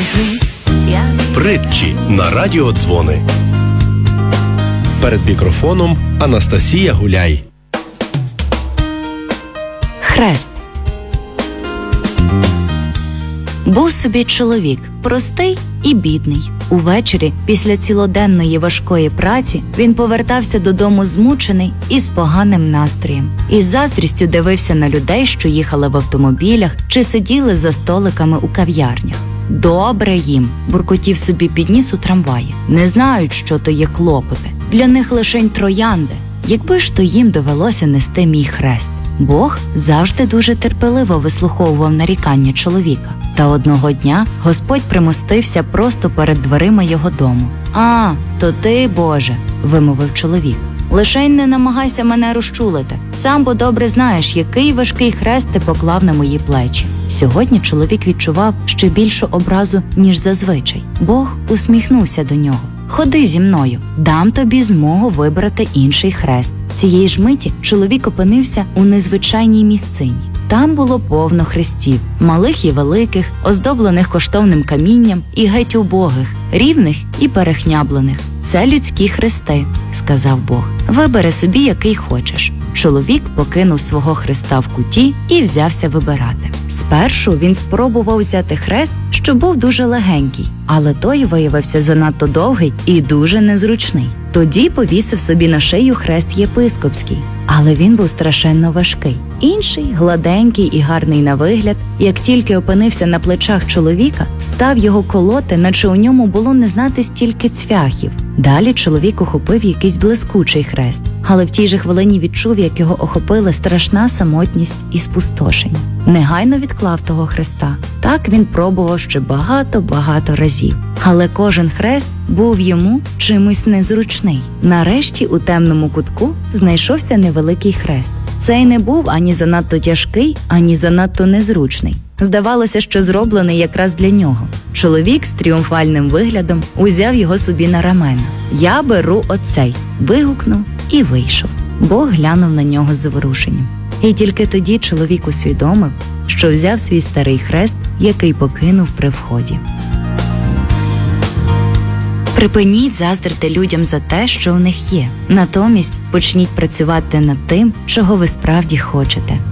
Притчі на радіодзвони. Перед мікрофоном Анастасія Гуляй. Хрест. Був собі чоловік, простий і бідний. Увечері, після цілоденної важкої праці, він повертався додому змучений і з поганим настроєм. І з заздрістю дивився на людей, що їхали в автомобілях чи сиділи за столиками у кав'ярнях. «Добре їм», – буркотів собі під ніс у трамваї. «Не знають, що то є клопоти. Для них лишень троянди. Якби ж то їм довелося нести мій хрест». Бог завжди дуже терпеливо вислуховував нарікання чоловіка. Та одного дня Господь примостився просто перед дверима його дому. «А, то ти, Боже», – вимовив чоловік. «Лишень не намагайся мене розчулити. Сам бо добре знаєш, який важкий хрест ти поклав на мої плечі». Сьогодні чоловік відчував ще більшу образу, ніж зазвичай. Бог усміхнувся до нього. «Ходи зі мною, дам тобі змогу вибрати інший хрест». Цієї ж миті чоловік опинився у незвичайній місцині. Там було повно хрестів, малих і великих, оздоблених коштовним камінням і геть убогих, рівних і перехняблених. «Це людські хрести», – сказав Бог. «Вибери собі, який хочеш». Чоловік покинув свого хреста в куті і взявся вибирати. Спершу він спробував взяти хрест, що був дуже легенький, але той виявився занадто довгий і дуже незручний. Тоді повісив собі на шию хрест єпископський, але він був страшенно важкий. Інший, гладенький і гарний на вигляд, як тільки опинився на плечах чоловіка, став його колоти, наче у ньому було не знати стільки цвяхів. Далі чоловік ухопив якийсь блискучий хрест, але в тій же хвилині відчув, як його охопила страшна самотність і спустошення. Негайно відклав того хреста. Так він пробував ще багато разів. Але кожен хрест був йому чимось незручний. Нарешті у темному кутку знайшовся невеликий хрест. Цей не був ані занадто тяжкий, ані занадто незручний. Здавалося, що зроблений якраз для нього. Чоловік з тріумфальним виглядом узяв його собі на рамена. «Я беру оцей», – вигукнув і вийшов. Бог глянув на нього з заворушенням. І тільки тоді чоловік усвідомив, що взяв свій старий хрест, який покинув при вході. Припиніть заздрити людям за те, що в них є. Натомість почніть працювати над тим, чого ви справді хочете.